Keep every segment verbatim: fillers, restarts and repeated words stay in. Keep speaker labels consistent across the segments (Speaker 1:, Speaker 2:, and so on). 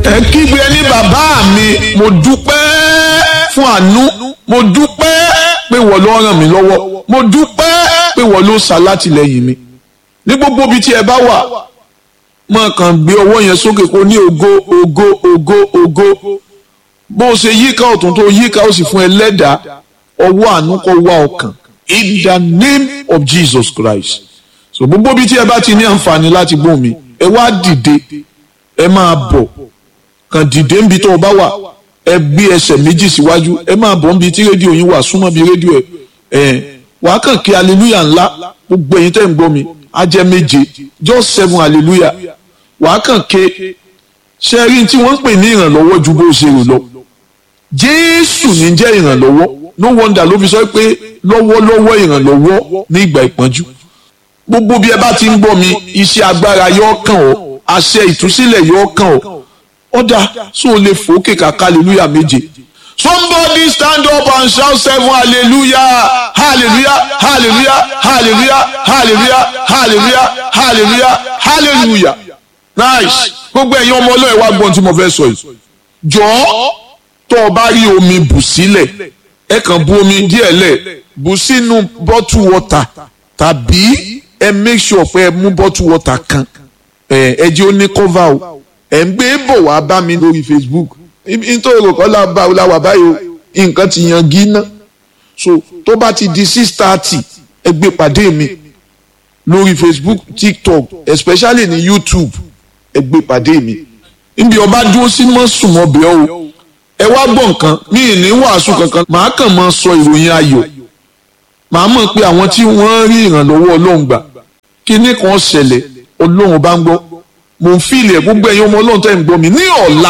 Speaker 1: ẹ kígbe ní bàbá mi mo dúpẹ́ fún àánú mo dúpẹ́ pé wọ́n ló ràn mí lọ́wọ́ mo dúpẹ́ pé wọ́n ló ṣàlátìlẹ́yìn mi ní gbogbo ibi tí ẹ bá wà mọ̀ kàn gbé ọwọ́ yẹn sókè kó ní ògo ògo ògo ògo bó o ṣe yíká ọ̀tún tó yíká ó sì fún ẹ lẹ́dàá ọwọ́ àánú kó wá ọkàn in the name of Jesus Christ. So gbogbo ibi tí ẹ bá ti ní àǹfààní láti gbóhùn mi ẹ wá dìde ẹ máa bọ̀ kàn dìde níbi tó o bá wà ẹ gbé ẹsẹ̀ méjì síwájú ẹ máa bọ̀ níbi tí rédíò yín wà súnmọ́ bí rédíò ẹ ẹ wàá kàn kí hallelujah ńlá gbogbo ẹ̀yin tẹ́ ń gbọ́ mi á jẹ́ méje just seven hallelujah wàá kàn ké ṣe rí tí wọ́n ń pè ní ìrànlọ́wọ́ ju bó ṣe rò lọ Jésù ní jẹ́ ìrànlọ́wọ́ no wonder ló fi sọ pé lọ́wọ́lọ́wọ́ ìrànlọ́wọ́ ní ìgbà ìpọ́njú gbogbo bí ẹ bá ti ń gbọ́ mi iṣẹ́ agbára yóò kàn ọ́ àṣẹ ìtúsílẹ̀ yóò kàn ọ́ ọ̀dà so lè fòókè kàkà hallelujah méje. Somebody stand up and shout seven hallelujah hallelujah hallelujah hallelujah hallelujah hallelujah hallelujah hallelujah nice gbogbo ẹ̀yin ọmọ ọlọ́ọ̀ wá gbọ́n tí mo fẹ́ sọ yìí jọ̀ọ́ tó o bá rí omi bù sílẹ̀ ẹ kàn bu omi díẹ̀ lẹ̀ bù sínú bottle water tàbí ẹ make sure pé ẹ mú bottle water kan ẹ ẹ jẹ́ ó ní cover o ẹ ń gbé bọ̀ wá bá mi lórí Facebook nítorí òkò làbá làwà báyìí o nǹkan ti yan gíná so tó bá ti di six thirty ẹ gbé pàdé mi lórí Facebook TikTok especially ní YouTube ẹ gbé pàdé mi níbi ọba dúró sí mọ́ sùnmọ́ bẹ́ẹ̀ o ẹ wá gbọ́ nǹkan mi ì ní wàásù kankan màá kàn máa sọ ìròyìn ayọ̀ màá mọ̀ pé àwọn tí wọ́n rí ìrànlọ́wọ́ Ọlọ́run gbà kíní kan ṣẹlẹ̀ Ọlọ́run bá ń gbọ́ mò ń fìlì ẹ̀ gbogbo ẹ̀yin ọmọ Ọlọ́run tẹ́ ń gbọ́ mi ní ọ̀la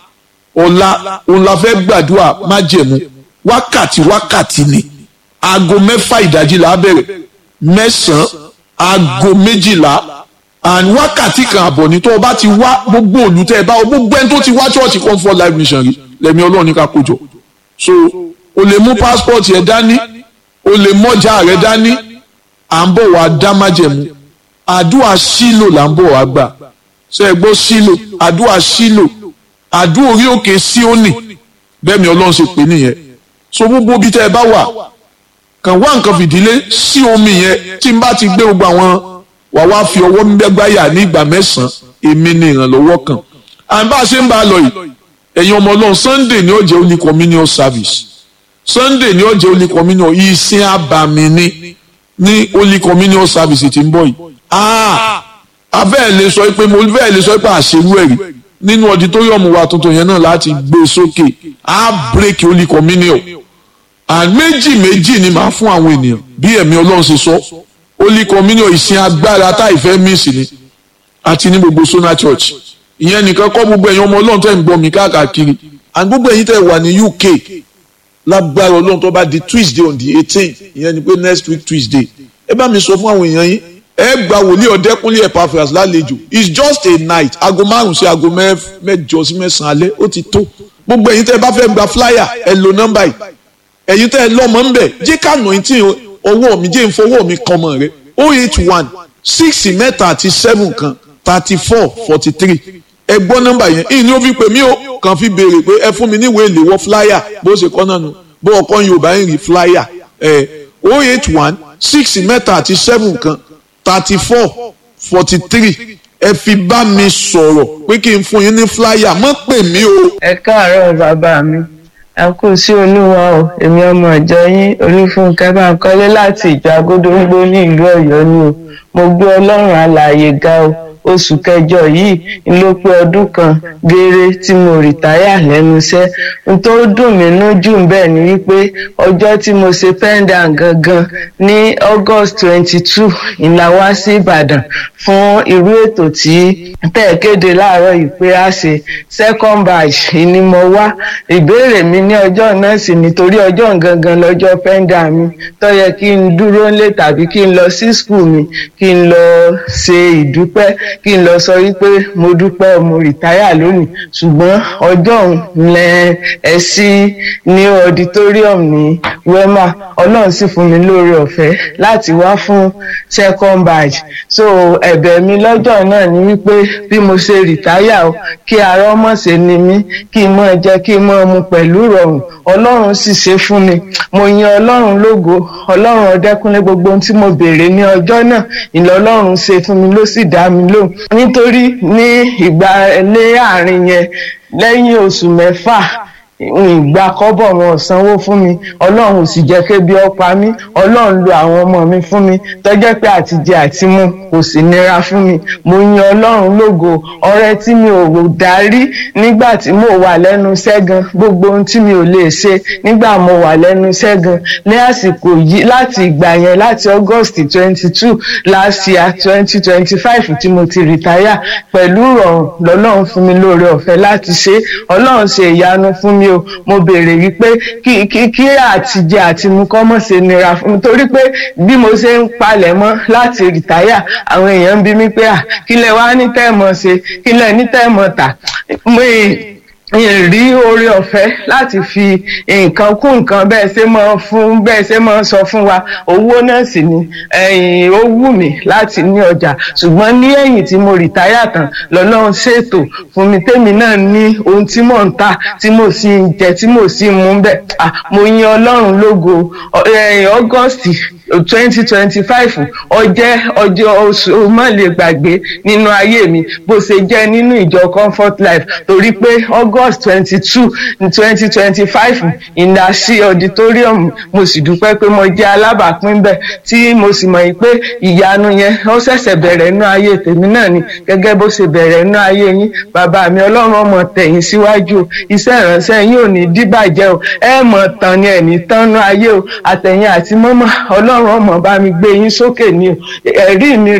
Speaker 1: ọ̀la òun la fẹ́ gbàdúrà májẹ̀mú wákàtí wákàtí ni aago mẹ́fà ìdájí la bẹ̀rẹ̀ mẹ́sàn-án aago méjìlá and wákàtí kan àbọ̀ ní tó o bá ti wá gbogbo olùtẹ́ ẹ bá o gbogbo ẹni tó ti wá church Comfort Life Mission rí lẹ́mi Ọlọ́run ní ká kójọ so o lè mú passport yẹn dání o lè mọ́jà rẹ dání à ń bọ̀ wá dá májẹ̀mú àdúrà sílò là ń bọ̀ wá gbà ṣe é gbọ́ sílò àdúrà sílò àdúrà orí òkè Síónì bẹ́ẹ̀ mi Ọlọ́run ṣe pè nìyẹn so gbogbo bí tẹ́ ẹ bá wà kàn wá nǹkan fìdílé sí omi yẹn tí n bá ti gbé gbogbo àwọn wà wá fi ọwọ́ gbẹ́gbáyà ní ìgbà mẹ́sàn-án èmi ní ìrànlọ́wọ́ kan à ń bá a ṣe ń bá a lọ yìí ẹ̀yin ọmọ Ọlọ́run Sunday ni ó jẹ́ Holy Communion service Sunday ni ó jẹ́ Holy Communion ìsìn àbàmì ní ní Holy Communion service tí ń bọ̀ yìí ah abẹ́ẹ̀ lè sọ pé mo bẹ́ẹ̀ lè sọ pé àṣewú ẹ̀rí nínú auditorium wa tuntun yẹn náà láti gbé sókè á break Holy Communion and méjì méjì ni màá fún àwọn ènìyàn bí ẹ̀mí Ọlọ́run ṣe sọ Holy Communion ìsìn agbára tá ìfẹ́ mísì ni àti ní gbogbo Sona Church ìyẹn nìkan kọ́ gbogbo ẹ̀yin ọmọ Ọlọ́run tẹ́ ń gbọ́ mi káàkiri and gbogbo ẹ̀yin tẹ́ wà ní U K lágbára Ọlọ́run tó bá di Tuesday on the eighteen ìyẹn ni pé next week Tuesday ẹ bá mi sọ fún àwọn èèyàn yín ẹ gba wòlíì Ọ̀dẹ́kúnlé Epaphras lálejò it's just a night aago márùn sí aago mẹ́jọ sí mẹ́sàn-án alẹ́ ó ti tó gbogbo ẹ̀yin tẹ́ bá fẹ́ gba flyer ẹ lo nọ́mbà yìí ẹ̀yin tẹ́ lọ́mọ ń bẹ̀ jẹ́ ká nà ní tí ọwọ́ mi jẹ́ ìfọwọ́ mi kan mọ̀ rẹ oh eight one six mẹ́ta àti seven kan thirty four forty three ẹ gbọ́ nọ́mbà yẹn ìní ó fi pè mí o kàn fi béèrè pé ẹ fún mi níwèé ìléwọ́ flyer bó ṣe kọ́ náà nù bó ọkọ Yorùbá ń rí flyer ẹ oh eight one six mẹ́ta àti seven kan thirty four forty three ẹ fi bá mi sọ̀rọ̀ pé kí n fún yín ní flyer mọ́ pè mí o.
Speaker 2: ẹ káàárọ̀ bàbá mi a kú sí Olúwa o èmi ọmọ ìjọ yín Olúfúnkẹ́ Bánkọ́lé láti ìjọ Agódóńgbó ní ìlú Ọ̀yọ́ ni o mo gbé Ọlọ́run alààyè ga o oṣù kẹjọ yìí ló pé ọdún kan gééré tí mo rìtáyà lẹ́nu iṣẹ́ n tó dùn mí nújù bẹ́ẹ̀ ni wípé ọjọ́ tí mo ṣe pendant gangan ní August twenty two ìlà wá sí Ìbàdàn fún irú ètò tí tẹ̀ kéde láàárọ̀ yìí pé a ṣe second batch ni mo wá ìbéèrè mi ní ọjọ́ náà sì nítorí ọjọ́ gangan lọ́jọ́ pendant mi tó yẹ kí n dúró nílé tàbí kí n lọ sí school mi kí n lọ ṣe ìdúpẹ́ kí n lọ sọ wípé mo dúpẹ́ mo rìtáyà lónìí, ṣùgbọ́n ọjọ́ òun lẹ ẹ sí ní auditorium ní Wema. Ọlọ́run sì fún mi lóore ọ̀fẹ́ láti wá fún second batch. So ẹ̀bẹ̀ mi lọ́jọ́ náà ni wípé bí mo ṣe rìtáyà o, kí ara ọmọ ṣe ni mí, kí n máa jẹ kí n máa mu pẹ̀lú ìrọ̀rùn. Ọlọ́run sì ṣe fún mi. Mo yin Ọlọ́run lógo. Ọlọ́run Ọdẹ́kúnlé, gbogbo ohun tí mo béèrè ní ọjọ́ náà ìlọ Ọlọ́run ṣe fún mi ló sì dá mi lóhùn. Nítorí ní ìgbà lé àárín yẹn, lẹ́yìn oṣù mẹ́fà ìgbà kọ́bọ̀ wọn sanwó fún mi. Ọlọ́run sì jẹ́ kébi ó pa mí. Ọlọ́run lo àwọn ọmọ mi fún mi tó jẹ́ pé àtijẹ àti mu kò sì nira fún mi. Mo yin Ọlọ́run lógo. Ọrẹ tí mi ò rò dárí nígbà tí mo wà lẹ́nu iṣẹ́ gan, gbogbo ohun tí mi ò lè ṣe nígbà mo wà lẹ́nu iṣẹ́ gan, ní àsìkò yìí láti ìgbà yẹn, láti August twenty-two last year twenty twenty-five tí mo ti rìtáyà, pẹ̀lú ìrọ̀rùn lọ́lọ́run fún mi lóore ọ̀fẹ́ láti ṣe. Ọlọ́run ṣe ìyanu fún mi. Mo béèrè wípé kí kí kí àtijẹ àti mu kọ́ mọ̀ ṣe nira fún mi, torí pé bí mo ṣe ń palẹ̀ mọ́ láti rìtáyà, àwọn èèyàn ń bi mí pé à kí lẹ wá ní tẹ́ẹ̀mọ̀ ṣe, kí lẹ ní tẹ́ẹ̀mọ̀ tà. mo rí oore ọ̀fẹ́ láti fi nǹkan kún nǹkan bẹ́ẹ̀ ṣe máa fún bẹ́ẹ̀ ṣe máa sọ fún wa. Owó náà sì ni ẹ̀yìn ó wù mí láti ní ọjà, ṣùgbọ́n ní ẹ̀yìn tí mo rìtáyà tán lọ́lọ́run ṣètò fún mi tèmi náà ní ohun tí mò ń tà, tí mo sì ń jẹ, tí mo sì ń mú bẹ́ẹ̀. Mo yin Ọlọ́run lógo. August twenty twenty-five ó jẹ́ ọjọ́ oṣù má lè gbàgbé nínú ayé mi, bó ṣe jẹ́ nínú ìjọ Comfort Life, torí pé August twenty-two twenty twenty-five ìdásí auditorium, mo sì dúpẹ́ pé mo jẹ́ alábàápín bẹ́ẹ̀, tí mo sì mọ̀ pé ìyanu yẹn ó ṣẹ̀ṣẹ̀ bẹ̀rẹ̀ nínú ayé tèmi náà ni, gẹ́gẹ́ bó ṣe bẹ̀rẹ̀ nínú ayé yín. Bàbá mi Ọlọ́run ọmọ tẹ̀yìn síwájú, iṣẹ́ ìránṣẹ́ yín ò ní díbàjẹ́ o, ẹ mọ̀ tán ni ẹ̀ ní tán nínú ayé o, àtẹ̀yìn àti mọ́mọ́ Ọlọ́run ọmọ bá mi gbé yín sókè ni o. Ẹ̀rí mi